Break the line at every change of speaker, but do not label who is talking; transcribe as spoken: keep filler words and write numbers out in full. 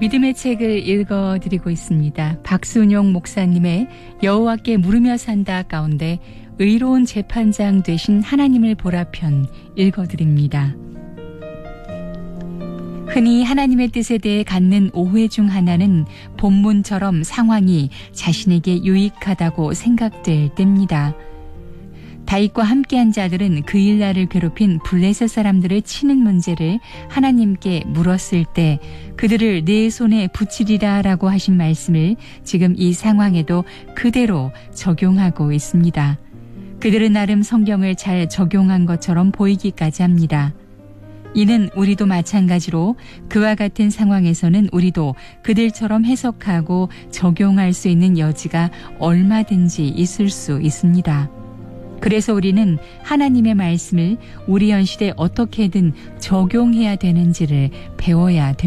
믿음의 책을 읽어드리고 있습니다. 박순용 목사님의 여호와께 물으며 산다 가운데 의로운 재판장 되신 하나님을 보라 편 읽어드립니다. 흔히 하나님의 뜻에 대해 갖는 오해 중 하나는 본문처럼 상황이 자신에게 유익하다고 생각될 때입니다. 다윗과 함께한 자들은 그 일날을 괴롭힌 블레셋 사람들을 치는 문제를 하나님께 물었을 때 그들을 내 손에 붙이리라 라고 하신 말씀을 지금 이 상황에도 그대로 적용하고 있습니다. 그들은 나름 성경을 잘 적용한 것처럼 보이기까지 합니다. 이는 우리도 마찬가지로 그와 같은 상황에서는 우리도 그들처럼 해석하고 적용할 수 있는 여지가 얼마든지 있을 수 있습니다. 그래서 우리는 하나님의 말씀을 우리 현실에 어떻게든 적용해야 되는지를 배워야 됩니다.